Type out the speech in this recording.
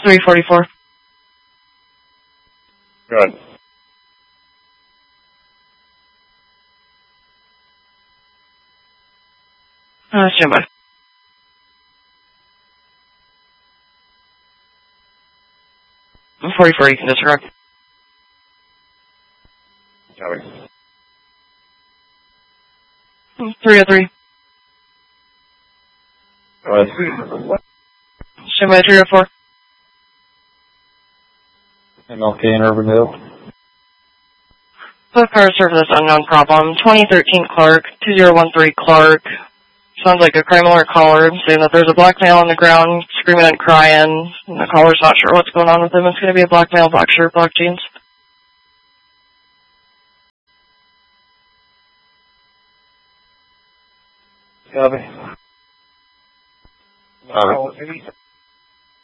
344. Good. Stand by. I'm 44, you can disregard. Copy. 303. Go ahead. Stand by 304. MLK in Urban Hill. Both cars serve this unknown problem. 2013 Clark, 2013 Clark. Sounds like a crime alert caller saying that there's a black male on the ground screaming and crying, and the caller's not sure what's going on with him. It's going to be a black male, black shirt, black jeans. Copy.